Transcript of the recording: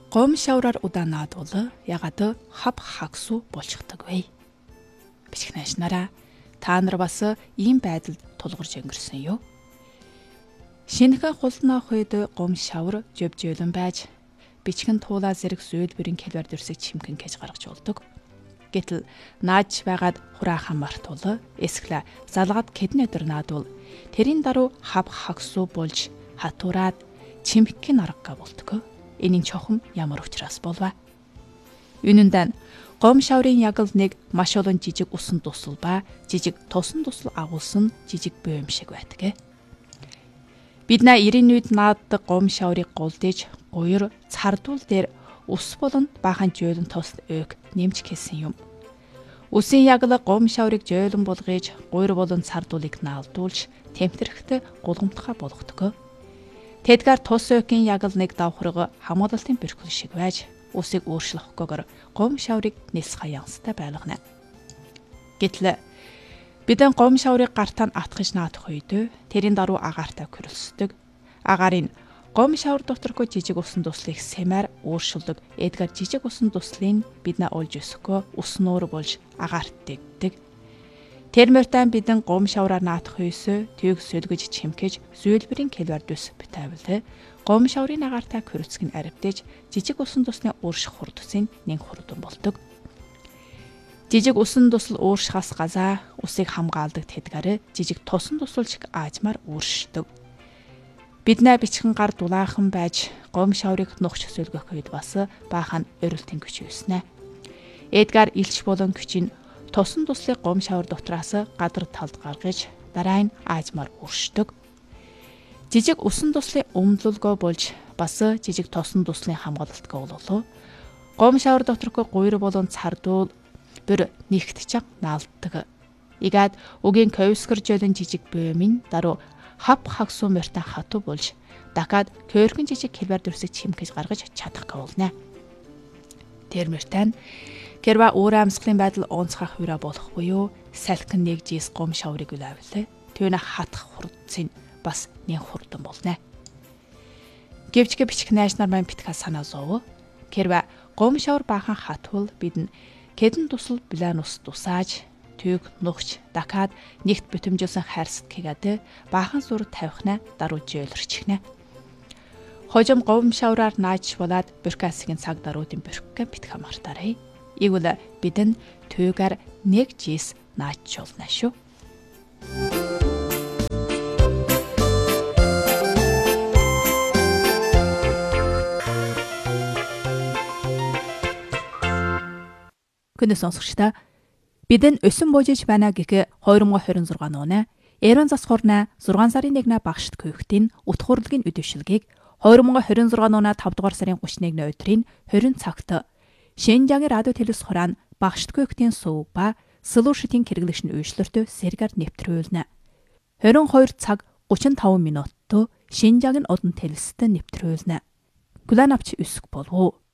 Гомшавраар удаанаад бол ягаад хав хагсуу болчихдог вэ? Бичих наашнараа та нар бас ийм байдалд тулгарч өнгөрсөн юу? Шинэхэн хулнаах үед гомшавар жөвжөөлөн байж бичгэн туулаа зэрэг зөөлбөрийн калвар дөрсөг чимхэн кэж гаргаж болдог. Гэтэл нааж байгаад хураахан мартул эсвэл залгаад кэдэн өдөр наадвал тэрийн даруй хав хагсуу болж хатураад чимхэн арга болдог. Энийн чухам ямар учраас болов? Үнэндээ гомшаврын яг л нэг маш олон жижиг усан тусал ба жижиг тосон тусал агуулсан жижиг буй юм шиг байдаг. Бид на 90-ийн үед нааддаг гомшаврыг гулдэж гуйр цардуул дээр ус болон баахан жөөлөн тус өг нэмж хэлсэн юм. Үсийн яг л гомшаврыг жөөлөн болгож гуйр болон цардуулыг наалдуулж тэмтэрхтэй гулгамтхай болгодог. Тэдгээр тус өгийн яг л нэг давхарга хамгаалалтын бэрхүүл шиг байж усыг өөрчлөхгүйгээр гомшаврыг нэлс хаянстай байлгана. Гэтэл бидэн гомшаврыг гартаа атгаж наадах үед тэрийн даруй агаартай хөрөлсдөг. Агаарын гомшавр доторхой жижиг усан туслыг сэмээр өөрчлөдөг. Эдгээр жижиг усан туслыг биднээ олж өсөхгүй ус нуур болж агаарт дэгдэг. Тэрмэртэн бидэн гомшавраар наадах үйсөө тийг сөлгөж чимкэж зөөлбөрийн калвар дэс битавлээ. Гомшаврын агаартай хөрөлцг нь аривдэж жижиг усан тусны уурших хурдсын нэг хурдан болдог. Жижиг усан тусал ууршихаас газаа усыг хамгаалдаг тэдгээр жижиг тусан тусал шиг аажмаар ууршдаг. Биднээ бичгэн гар дулаахан байж гомшаврыг нухч сөлгөх үед бас баахан өрөлтийн күч юуснаа. Эдгээр илч болон күчийн тосон туслыг гомшавар дотроос гадар талд гаргаж дараа нь аажмаар өршдөг. Жижиг усан туслын өмдлөлгөө болж бас жижиг тосон туслын хамгаалалтгаа болов. Гомшавар доторхой гуйр болон цардуул бүр нэгт чаг наалддаг. Игад угийн ковскэр жолон жижиг бөөмийн даруй хав хагсуу мөртэн хатуу болж дахиад көөрхөн жижиг калвар дөрсөг чимкэж гаргаж чадах гавлнаа. Тэрмэртэн гэрва өөр амьсгалын байдал онцгой хувираа болох буюу салхин нэг жис гомшаврыг үлэвлээ. Түүнэ хатах хурдсын бас нэг хурдан болно. Гэвч бичих наашнаар маань битгал санаа зов. Гэрва гомшавр баахан хатвал бид нь кэдэн тусал бланус тусааж тийг нухч дахиад нэгт битэмжүүлсэн хайрсад гэгээд баахан зур тавихна даруй жөөлөрчихнэ. Хожим гомшавраар нааж болоод бюрократийн цаг даруйдын бюрократик битгах мартаарай. Игвэл бидэн түйгээр нэг жис наачулна шүү. Гүн сонсогчдаа бидэн өсөн боожиж байна гэх 2026 оны Эрен засхурна 6 сарын 1-нд багшд көөхтийн утгуурлын өдөвшилгийг 2026 оны 5 дугаар сарын 31-ний өдрийн 20 цагт Шинжаагийн радио телевиз хураан багшд көөхтийн сувг ба слушатын хэрэглэгч нь үйлчлэлтөө сэргээр нэвтрүүлнэ. 22 цаг 35 минутт Шинжаагийн одон телевизтэй нэвтрүүлнэ. Гүлэн авч өсөх болов уу?